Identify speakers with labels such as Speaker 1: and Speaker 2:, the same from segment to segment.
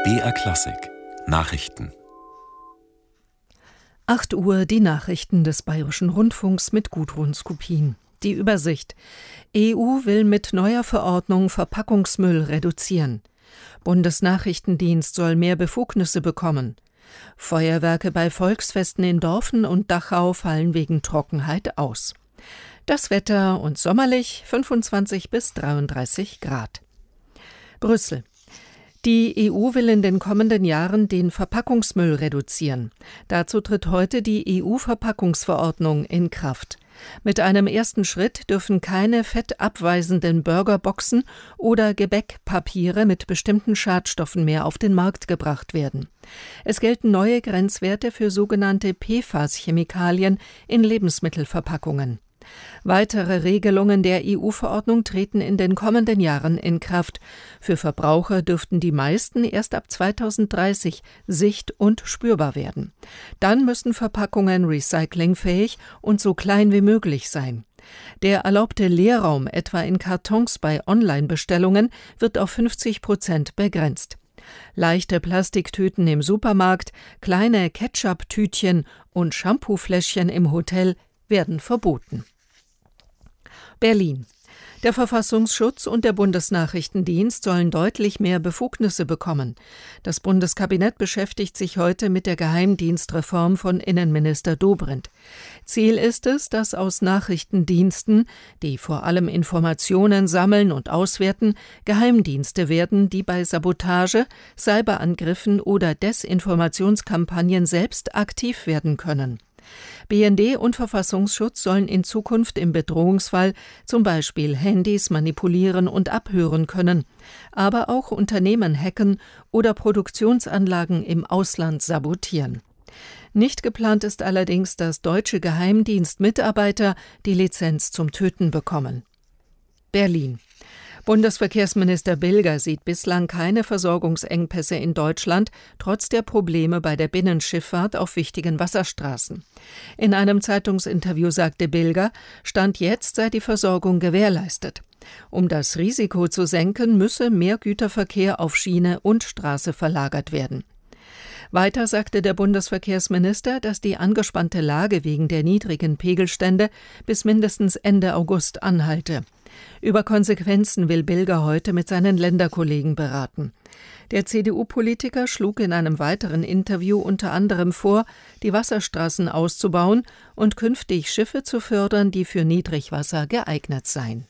Speaker 1: BR Klassik Nachrichten.
Speaker 2: 8 Uhr die Nachrichten des Bayerischen Rundfunks mit Gudrun Skupin. Die Übersicht. EU will mit neuer Verordnung Verpackungsmüll reduzieren. Bundesnachrichtendienst soll mehr Befugnisse bekommen. Feuerwerke bei Volksfesten in Dorfen und Dachau fallen wegen Trockenheit aus. Das Wetter und sommerlich 25 bis 33 Grad. Brüssel. Die EU will in den kommenden Jahren den Verpackungsmüll reduzieren. Dazu tritt heute die EU-Verpackungsverordnung in Kraft. Mit einem ersten Schritt dürfen keine fettabweisenden Burgerboxen oder Gebäckpapiere mit bestimmten Schadstoffen mehr auf den Markt gebracht werden. Es gelten neue Grenzwerte für sogenannte PFAS-Chemikalien in Lebensmittelverpackungen. Weitere Regelungen der EU-Verordnung treten in den kommenden Jahren in Kraft. Für Verbraucher dürften die meisten erst ab 2030 sicht- und spürbar werden. Dann müssen Verpackungen recyclingfähig und so klein wie möglich sein. Der erlaubte Leerraum, etwa in Kartons bei Online-Bestellungen, wird auf 50% begrenzt. Leichte Plastiktüten im Supermarkt, kleine Ketchup-Tütchen und Shampoofläschchen im Hotel werden verboten. Berlin. Der Verfassungsschutz und der Bundesnachrichtendienst sollen deutlich mehr Befugnisse bekommen. Das Bundeskabinett beschäftigt sich heute mit der Geheimdienstreform von Innenminister Dobrindt. Ziel ist es, dass aus Nachrichtendiensten, die vor allem Informationen sammeln und auswerten, Geheimdienste werden, die bei Sabotage, Cyberangriffen oder Desinformationskampagnen selbst aktiv werden können. BND und Verfassungsschutz sollen in Zukunft im Bedrohungsfall zum Beispiel Handys manipulieren und abhören können, aber auch Unternehmen hacken oder Produktionsanlagen im Ausland sabotieren. Nicht geplant ist allerdings, dass deutsche Geheimdienstmitarbeiter die Lizenz zum Töten bekommen. Berlin. Bundesverkehrsminister Bilger sieht bislang keine Versorgungsengpässe in Deutschland, trotz der Probleme bei der Binnenschifffahrt auf wichtigen Wasserstraßen. In einem Zeitungsinterview sagte Bilger, Stand jetzt sei die Versorgung gewährleistet. Um das Risiko zu senken, müsse mehr Güterverkehr auf Schiene und Straße verlagert werden. Weiter sagte der Bundesverkehrsminister, dass die angespannte Lage wegen der niedrigen Pegelstände bis mindestens Ende August anhalte. Über Konsequenzen will Bilger heute mit seinen Länderkollegen beraten. Der CDU-Politiker schlug in einem weiteren Interview unter anderem vor, die Wasserstraßen auszubauen und künftig Schiffe zu fördern, die für Niedrigwasser geeignet seien.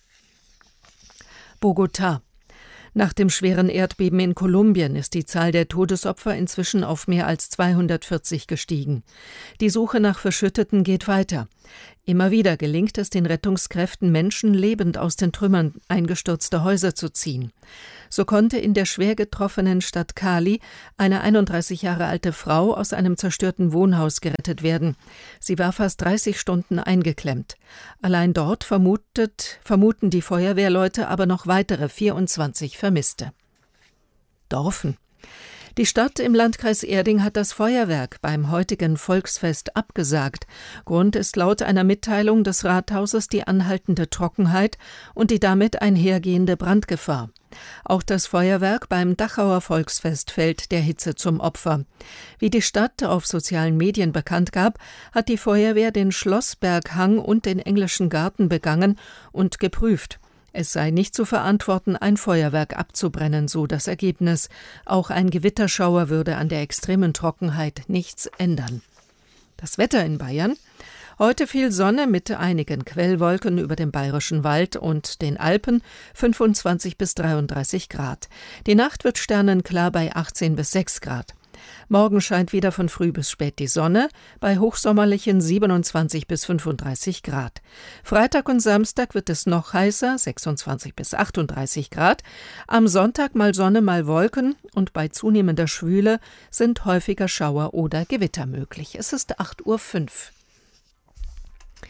Speaker 2: Bogotá. Nach dem schweren Erdbeben in Kolumbien ist die Zahl der Todesopfer inzwischen auf mehr als 240 gestiegen. Die Suche nach Verschütteten geht weiter. Immer wieder gelingt es den Rettungskräften, Menschen lebend aus den Trümmern eingestürzter Häuser zu ziehen. So konnte in der schwer getroffenen Stadt Cali eine 31 Jahre alte Frau aus einem zerstörten Wohnhaus gerettet werden. Sie war fast 30 Stunden eingeklemmt. Allein dort vermuten die Feuerwehrleute aber noch weitere 24 Vermisste. Dorfen. Die Stadt im Landkreis Erding hat das Feuerwerk beim heutigen Volksfest abgesagt. Grund ist laut einer Mitteilung des Rathauses die anhaltende Trockenheit und die damit einhergehende Brandgefahr. Auch das Feuerwerk beim Dachauer Volksfest fällt der Hitze zum Opfer. Wie die Stadt auf sozialen Medien bekannt gab, hat die Feuerwehr den Schlossberghang und den Englischen Garten begangen und geprüft. Es sei nicht zu verantworten, ein Feuerwerk abzubrennen, so das Ergebnis. Auch ein Gewitterschauer würde an der extremen Trockenheit nichts ändern. Das Wetter in Bayern. Heute viel Sonne mit einigen Quellwolken über dem Bayerischen Wald und den Alpen, 25 bis 33 Grad. Die Nacht wird sternenklar bei 18 bis 6 Grad. Morgen scheint wieder von früh bis spät die Sonne, bei hochsommerlichen 27 bis 35 Grad. Freitag und Samstag wird es noch heißer, 26 bis 38 Grad. Am Sonntag mal Sonne, mal Wolken und bei zunehmender Schwüle sind häufiger Schauer oder Gewitter möglich. Es ist 8:05 Uhr.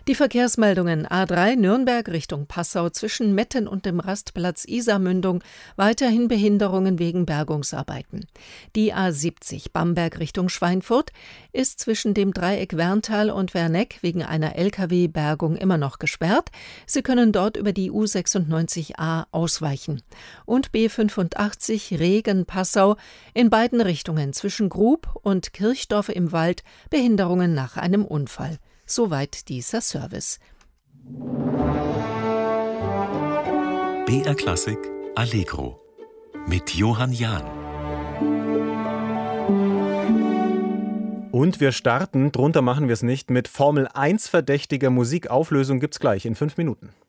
Speaker 2: Die Verkehrsmeldungen: A3 Nürnberg Richtung Passau zwischen Metten und dem Rastplatz Isarmündung, weiterhin Behinderungen wegen Bergungsarbeiten. Die A70 Bamberg Richtung Schweinfurt ist zwischen dem Dreieck Werntal und Werneck wegen einer Lkw-Bergung immer noch gesperrt. Sie können dort über die U96a ausweichen. Und B85 Regen-Passau in beiden Richtungen zwischen Grub und Kirchdorf im Wald, Behinderungen nach einem Unfall. Soweit dieser Service.
Speaker 1: BR Klassik Allegro mit Johann Jahn.
Speaker 3: Und wir starten, drunter machen wir es nicht, mit Formel 1 verdächtiger Musik. Auflösung gibt's gleich in 5 Minuten.